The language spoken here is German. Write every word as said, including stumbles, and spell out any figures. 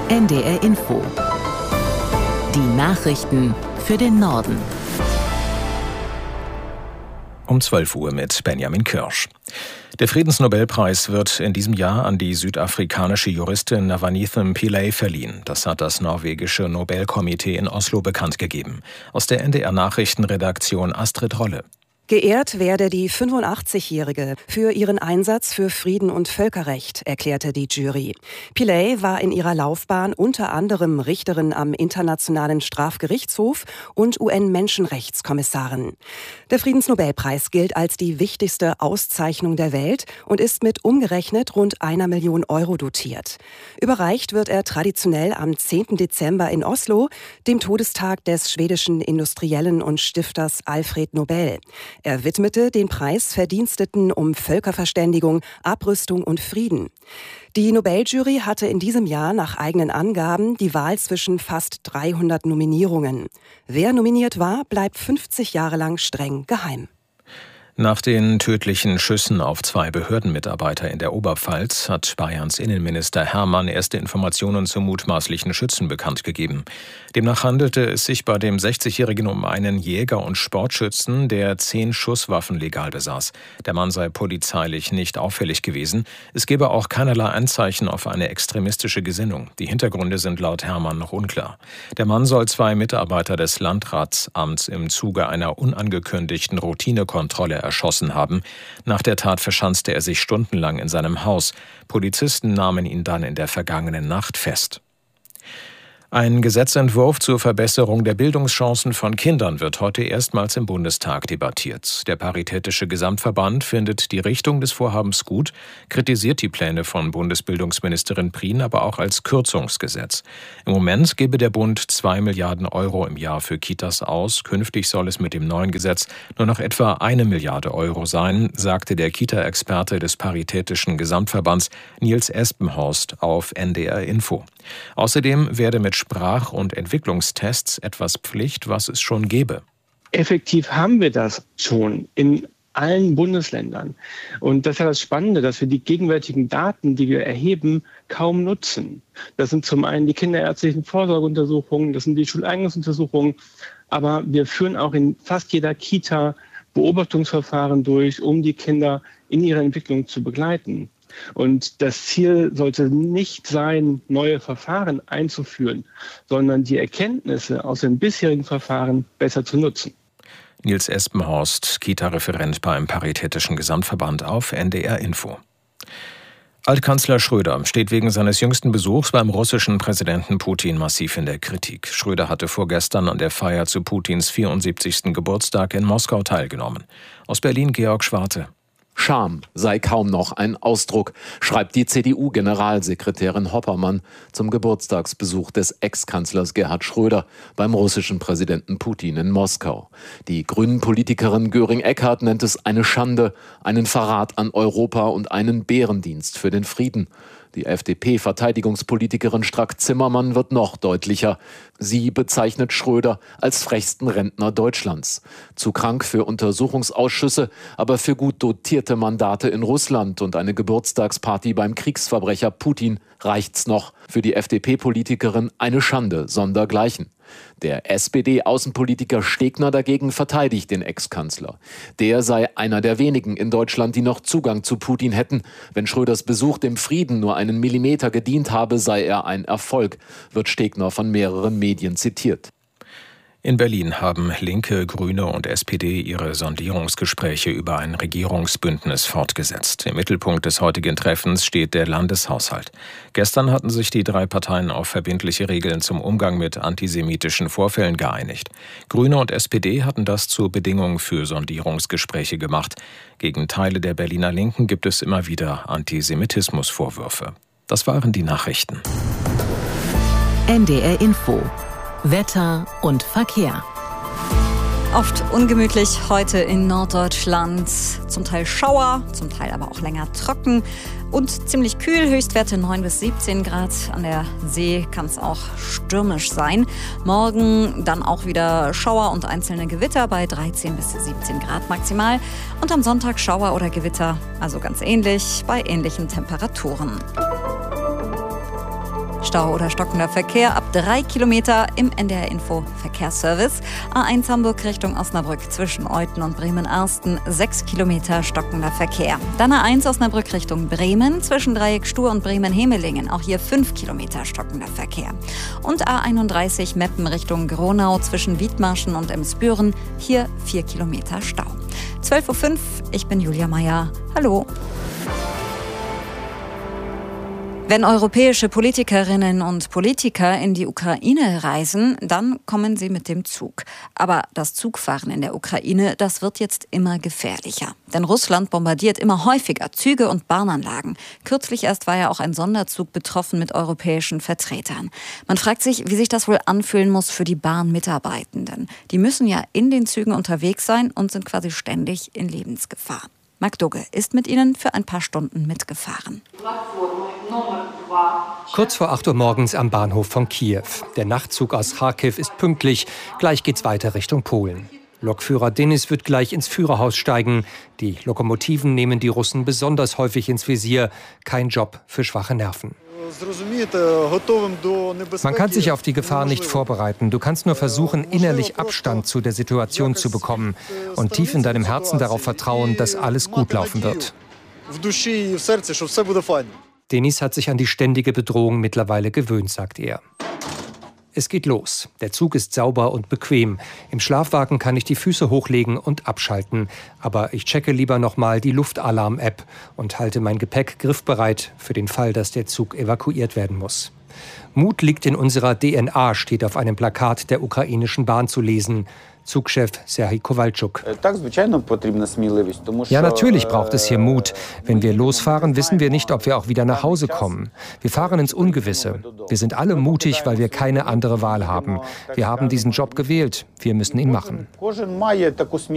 N D R Info. Die Nachrichten für den Norden. Um zwölf Uhr mit Benjamin Kirsch. Der Friedensnobelpreis wird in diesem Jahr an die südafrikanische Juristin Navaneethum Pillay verliehen. Das hat das norwegische Nobelkomitee in Oslo bekannt gegeben. Aus der N D R-Nachrichtenredaktion Astrid Rolle. Geehrt werde die fünfundachtzigjährige für ihren Einsatz für Frieden und Völkerrecht, erklärte die Jury. Pillay war in ihrer Laufbahn unter anderem Richterin am Internationalen Strafgerichtshof und U N-Menschenrechtskommissarin. Der Friedensnobelpreis gilt als die wichtigste Auszeichnung der Welt und ist mit umgerechnet rund einer Million Euro dotiert. Überreicht wird er traditionell am zehnten Dezember in Oslo, dem Todestag des schwedischen Industriellen und Stifters Alfred Nobel. Er widmete den Preis Verdiensteten um Völkerverständigung, Abrüstung und Frieden. Die Nobeljury hatte in diesem Jahr nach eigenen Angaben die Wahl zwischen fast dreihundert Nominierungen. Wer nominiert war, bleibt fünfzig Jahre lang streng geheim. Nach den tödlichen Schüssen auf zwei Behördenmitarbeiter in der Oberpfalz hat Bayerns Innenminister Hermann erste Informationen zum mutmaßlichen Schützen bekannt gegeben. Demnach handelte es sich bei dem sechzigjährigen um einen Jäger und Sportschützen, der zehn Schusswaffen legal besaß. Der Mann sei polizeilich nicht auffällig gewesen. Es gebe auch keinerlei Anzeichen auf eine extremistische Gesinnung. Die Hintergründe sind laut Hermann noch unklar. Der Mann soll zwei Mitarbeiter des Landratsamts im Zuge einer unangekündigten Routinekontrolle erschossen haben. Nach der Tat verschanzte er sich stundenlang in seinem Haus. Polizisten nahmen ihn dann in der vergangenen Nacht fest. Ein Gesetzentwurf zur Verbesserung der Bildungschancen von Kindern wird heute erstmals im Bundestag debattiert. Der Paritätische Gesamtverband findet die Richtung des Vorhabens gut, kritisiert die Pläne von Bundesbildungsministerin Prien aber auch als Kürzungsgesetz. Im Moment gebe der Bund zwei Milliarden Euro im Jahr für Kitas aus. Künftig soll es mit dem neuen Gesetz nur noch etwa eine Milliarde Euro sein, sagte der Kita-Experte des Paritätischen Gesamtverbands Nils Espenhorst auf N D R Info. Außerdem werde mit Sprach- und Entwicklungstests etwas Pflicht, was es schon gäbe. Effektiv haben wir das schon in allen Bundesländern. Und das ist ja das Spannende, dass wir die gegenwärtigen Daten, die wir erheben, kaum nutzen. Das sind zum einen die kinderärztlichen Vorsorgeuntersuchungen, das sind die Schuleignungsuntersuchungen, aber wir führen auch in fast jeder Kita Beobachtungsverfahren durch, um die Kinder in ihrer Entwicklung zu begleiten. Und das Ziel sollte nicht sein, neue Verfahren einzuführen, sondern die Erkenntnisse aus den bisherigen Verfahren besser zu nutzen. Nils Espenhorst, Kita-Referent beim Paritätischen Gesamtverband auf N D R Info. Altkanzler Schröder steht wegen seines jüngsten Besuchs beim russischen Präsidenten Putin massiv in der Kritik. Schröder hatte vorgestern an der Feier zu Putins vierundsiebzigsten Geburtstag in Moskau teilgenommen. Aus Berlin Georg Schwarte. Scham sei kaum noch ein Ausdruck, schreibt die C D U-Generalsekretärin Hoppermann zum Geburtstagsbesuch des Ex-Kanzlers Gerhard Schröder beim russischen Präsidenten Putin in Moskau. Die Grünen-Politikerin Göring-Eckardt nennt es eine Schande, einen Verrat an Europa und einen Bärendienst für den Frieden. Die F D P-Verteidigungspolitikerin Strack-Zimmermann wird noch deutlicher. Sie bezeichnet Schröder als frechsten Rentner Deutschlands. Zu krank für Untersuchungsausschüsse, aber für gut dotierte Mandate in Russland und eine Geburtstagsparty beim Kriegsverbrecher Putin reicht's noch. Für die F D P-Politikerin eine Schande sondergleichen. Der S P D-Außenpolitiker Stegner dagegen verteidigt den Ex-Kanzler. Der sei einer der wenigen in Deutschland, die noch Zugang zu Putin hätten. Wenn Schröders Besuch dem Frieden nur einen Millimeter gedient habe, sei er ein Erfolg, wird Stegner von mehreren Medien zitiert. In Berlin haben Linke, Grüne und S P D ihre Sondierungsgespräche über ein Regierungsbündnis fortgesetzt. Im Mittelpunkt des heutigen Treffens steht der Landeshaushalt. Gestern hatten sich die drei Parteien auf verbindliche Regeln zum Umgang mit antisemitischen Vorfällen geeinigt. Grüne und S P D hatten das zur Bedingung für Sondierungsgespräche gemacht. Gegen Teile der Berliner Linken gibt es immer wieder Antisemitismusvorwürfe. Das waren die Nachrichten. N D R Info. Wetter und Verkehr. Oft ungemütlich heute in Norddeutschland. Zum Teil Schauer, zum Teil aber auch länger trocken und ziemlich kühl. Höchstwerte neun bis siebzehn Grad. An der See kann es auch stürmisch sein. Morgen dann auch wieder Schauer und einzelne Gewitter bei dreizehn bis siebzehn Grad maximal. Und am Sonntag Schauer oder Gewitter, also ganz ähnlich, bei ähnlichen Temperaturen. Stau oder stockender Verkehr ab drei Kilometer im N D R Info Verkehrsservice. A eins Hamburg Richtung Osnabrück zwischen Euthen und Bremen-Arsten, sechs Kilometer stockender Verkehr. Dann A eins Osnabrück Richtung Bremen zwischen Dreieck Stur und Bremen-Hemelingen, auch hier fünf Kilometer stockender Verkehr. Und A einunddreißig Meppen Richtung Gronau zwischen Wiedmarschen und Emsbüren, hier vier Kilometer Stau. zwölf Uhr fünf, ich bin Julia Meyer. Hallo. Wenn europäische Politikerinnen und Politiker in die Ukraine reisen, dann kommen sie mit dem Zug. Aber das Zugfahren in der Ukraine, das wird jetzt immer gefährlicher. Denn Russland bombardiert immer häufiger Züge und Bahnanlagen. Kürzlich erst war ja auch ein Sonderzug betroffen mit europäischen Vertretern. Man fragt sich, wie sich das wohl anfühlen muss für die Bahnmitarbeitenden. Die müssen ja in den Zügen unterwegs sein und sind quasi ständig in Lebensgefahr. Marc Dugge ist mit ihnen für ein paar Stunden mitgefahren. Kurz vor acht Uhr morgens am Bahnhof von Kiew. Der Nachtzug aus Charkiw ist pünktlich. Gleich geht's weiter Richtung Polen. Lokführer Denis wird gleich ins Führerhaus steigen. Die Lokomotiven nehmen die Russen besonders häufig ins Visier. Kein Job für schwache Nerven. Man kann sich auf die Gefahr nicht vorbereiten. Du kannst nur versuchen, innerlich Abstand zu der Situation zu bekommen und tief in deinem Herzen darauf vertrauen, dass alles gut laufen wird. Denis hat sich an die ständige Bedrohung mittlerweile gewöhnt, sagt er. Es geht los. Der Zug ist sauber und bequem. Im Schlafwagen kann ich die Füße hochlegen und abschalten. Aber ich checke lieber nochmal die Luftalarm-App und halte mein Gepäck griffbereit für den Fall, dass der Zug evakuiert werden muss. Mut liegt in unserer D N A, steht auf einem Plakat der ukrainischen Bahn zu lesen. Zugchef Serhij Kowalczuk. Ja, natürlich braucht es hier Mut. Wenn wir losfahren, wissen wir nicht, ob wir auch wieder nach Hause kommen. Wir fahren ins Ungewisse. Wir sind alle mutig, weil wir keine andere Wahl haben. Wir haben diesen Job gewählt. Wir müssen ihn machen.